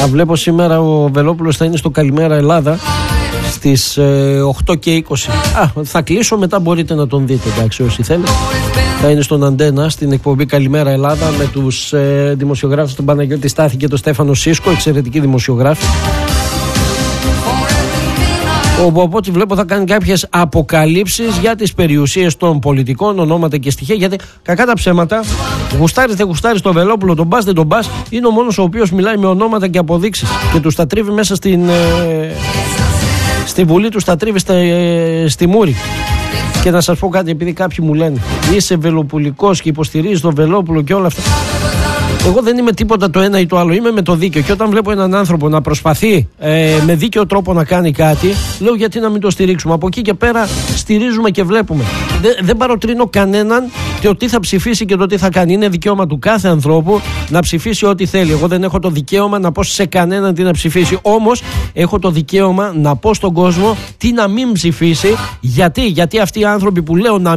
Βλέπω σήμερα ο Βελόπουλος θα είναι στο Καλημέρα Ελλάδα στις 8:20. Θα κλείσω, μετά μπορείτε να τον δείτε, εντάξει, όσοι θέλετε. Θα είναι στον Αντένα στην εκπομπή Καλημέρα Ελλάδα με τους δημοσιογράφους, τον Παναγιώτη Στάθη και τον Στέφανο Σίσκο, εξαιρετικοί δημοσιογράφοι. Από ό,τι βλέπω θα κάνει κάποιες αποκαλύψεις για τις περιουσίες των πολιτικών, ονόματα και στοιχεία, γιατί κακά τα ψέματα, γουστάρεις δεν γουστάρεις τον Βελόπουλο, τον πας δεν τον πας, είναι ο μόνος ο οποίος μιλάει με ονόματα και αποδείξεις και τους τα τρίβει μέσα στη Βουλή, τους τα τρίβει στη μούρη. Και να σας πω κάτι, επειδή κάποιοι μου λένε είσαι βελοπουλικός και υποστηρίζεις τον Βελόπουλο και όλα αυτά, εγώ δεν είμαι τίποτα το ένα ή το άλλο, είμαι με το δίκαιο. Και όταν βλέπω έναν άνθρωπο να προσπαθεί με δίκαιο τρόπο να κάνει κάτι, λέω γιατί να μην το στηρίξουμε. Από εκεί και πέρα στηρίζουμε και βλέπουμε. Δεν παροτρύνω κανέναν το τι θα ψηφίσει και το τι θα κάνει. Είναι δικαίωμα του κάθε ανθρώπου να ψηφίσει ό,τι θέλει. Εγώ δεν έχω το δικαίωμα να πω σε κανέναν τι να ψηφίσει. Όμως έχω το δικαίωμα να πω στον κόσμο τι να μην ψηφίσει. Γιατί αυτοί οι άνθρωποι που λέω να